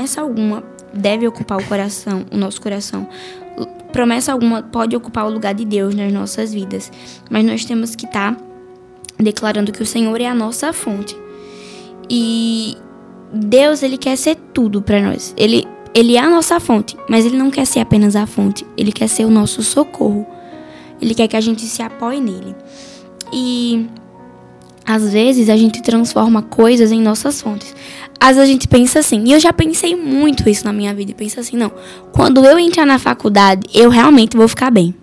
promessa alguma deve ocupar o nosso coração. Promessa alguma pode ocupar o lugar de Deus nas nossas vidas. Mas nós temos que estar declarando que o Senhor é a nossa fonte. E Deus, Ele quer ser tudo para nós. Ele é a nossa fonte, mas Ele não quer ser apenas a fonte. Ele quer ser o nosso socorro. Ele quer que a gente se apoie nele. E às vezes a gente transforma coisas em nossas fontes. Às vezes a gente pensa assim, e eu já pensei muito isso na minha vida, e penso assim, não, quando eu entrar na faculdade, eu realmente vou ficar bem.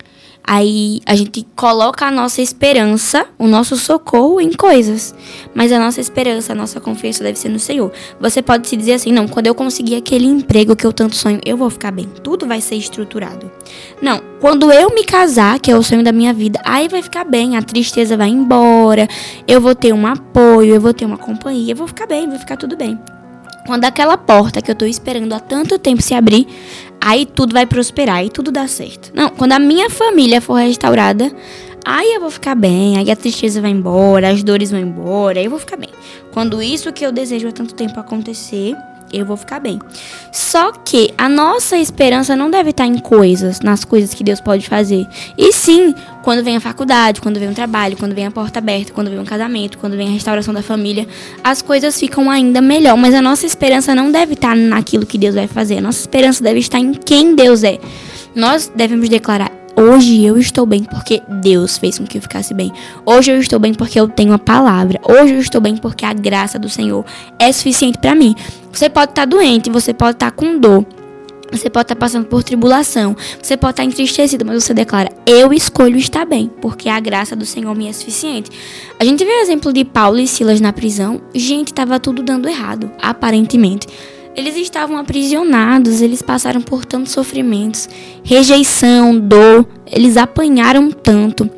Aí a gente coloca a nossa esperança, o nosso socorro em coisas. Mas a nossa esperança, a nossa confiança deve ser no Senhor. Você pode se dizer assim, não, quando eu conseguir aquele emprego que eu tanto sonho, eu vou ficar bem. Tudo vai ser estruturado. Não, quando eu me casar, que é o sonho da minha vida, aí vai ficar bem, a tristeza vai embora, eu vou ter um apoio, eu vou ter uma companhia, eu vou ficar bem, vai ficar tudo bem. Quando aquela porta que eu tô esperando há tanto tempo se abrir, aí tudo vai prosperar, aí tudo dá certo. Não, quando a minha família for restaurada, aí eu vou ficar bem, aí a tristeza vai embora, as dores vão embora, aí eu vou ficar bem. Quando isso que eu desejo há tanto tempo acontecer, eu vou ficar bem. Só que a nossa esperança não deve estar em coisas, nas coisas que Deus pode fazer. E sim, quando vem a faculdade, quando vem um trabalho, quando vem a porta aberta, quando vem um casamento, quando vem a restauração da família, as coisas ficam ainda melhor. Mas a nossa esperança não deve estar naquilo que Deus vai fazer. A nossa esperança deve estar em quem Deus é. Nós devemos declarar: hoje eu estou bem porque Deus fez com que eu ficasse bem. Hoje eu estou bem porque eu tenho a palavra. Hoje eu estou bem porque a graça do Senhor é suficiente para mim. Você pode estar doente, você pode estar com dor, você pode estar passando por tribulação, você pode estar entristecido, mas você declara: eu escolho estar bem, porque a graça do Senhor me é suficiente. A gente vê o exemplo de Paulo e Silas na prisão. Gente, estava tudo dando errado, aparentemente. Eles estavam aprisionados, eles passaram por tantos sofrimentos, rejeição, dor, eles apanharam tanto,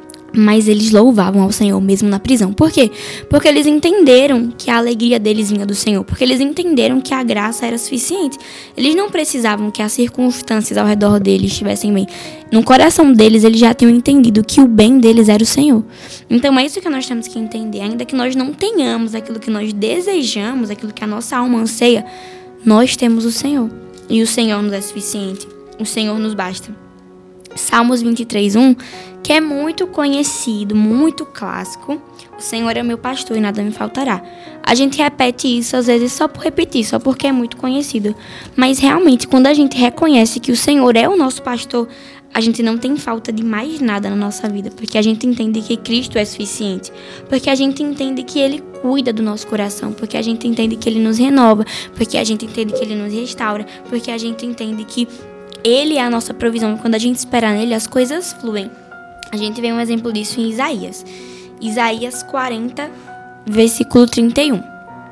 mas eles louvavam ao Senhor mesmo na prisão. Por quê? Porque eles entenderam que a alegria deles vinha do Senhor, porque eles entenderam que a graça era suficiente. Eles não precisavam que as circunstâncias ao redor deles estivessem bem. No coração deles, eles já tinham entendido que o bem deles era o Senhor. Então é isso que nós temos que entender. Ainda que nós não tenhamos aquilo que nós desejamos, aquilo que a nossa alma anseia, nós temos o Senhor. E o Senhor nos é suficiente. O Senhor nos basta. Salmos 23:1, que é muito conhecido, muito clássico. O Senhor é meu pastor e nada me faltará. A gente repete isso às vezes só por repetir, só porque é muito conhecido. Mas realmente, quando a gente reconhece que o Senhor é o nosso pastor, a gente não tem falta de mais nada na nossa vida, porque a gente entende que Cristo é suficiente, porque a gente entende que Ele cuida do nosso coração, porque a gente entende que Ele nos renova, porque a gente entende que Ele nos restaura, porque a gente entende que Ele é a nossa provisão. Quando a gente espera nele, as coisas fluem. A gente vê um exemplo disso em Isaías. Isaías 40, versículo 31.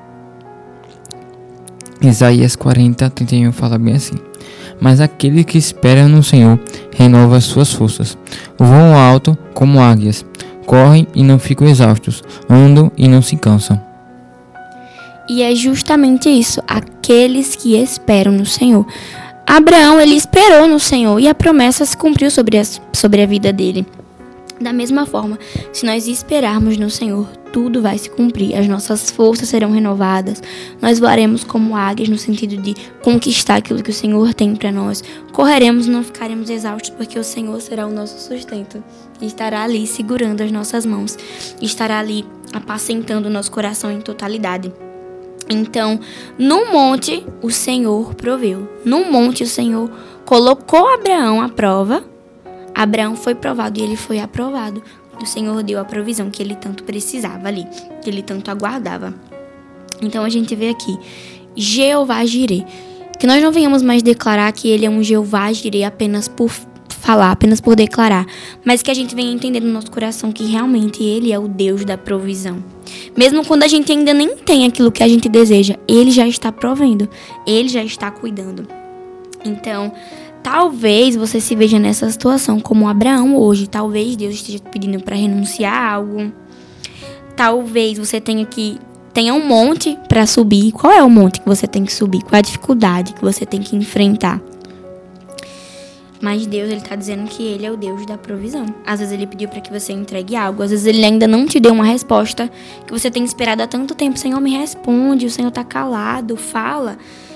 Isaías 40, 31 fala bem assim: mas aquele que espera no Senhor renova as suas forças. Voam alto como águias, correm e não ficam exaustos, andam e não se cansam. E é justamente isso, aqueles que esperam no Senhor. Abraão, ele esperou no Senhor e a promessa se cumpriu sobre a vida dele. Da mesma forma, se nós esperarmos no Senhor, tudo vai se cumprir. As nossas forças serão renovadas. Nós voaremos como águias no sentido de conquistar aquilo que o Senhor tem para nós. Correremos e não ficaremos exaustos, porque o Senhor será o nosso sustento. E estará ali segurando as nossas mãos. E estará ali apacentando o nosso coração em totalidade. Então, no monte, o Senhor proveu. No monte, o Senhor colocou Abraão à prova. Abraão foi provado e ele foi aprovado. O Senhor deu a provisão que ele tanto precisava ali, que ele tanto aguardava. Então, a gente vê aqui, Jeová Jireh. Que nós não venhamos mais declarar que ele é um Jeová Jireh apenas por falar, apenas por declarar. Mas que a gente venha entender no nosso coração que realmente ele é o Deus da provisão. Mesmo quando a gente ainda nem tem aquilo que a gente deseja, ele já está provendo, ele já está cuidando. Então, talvez você se veja nessa situação como Abraão hoje. Talvez Deus esteja te pedindo para renunciar a algo. Talvez você tenha um monte para subir. Qual é o monte que você tem que subir? Qual é a dificuldade que você tem que enfrentar? Mas Deus, ele está dizendo que ele é o Deus da provisão. Às vezes ele pediu para que você entregue algo. Às vezes ele ainda não te deu uma resposta que você tem esperado há tanto tempo. Senhor, me responde. O Senhor está calado. Fala.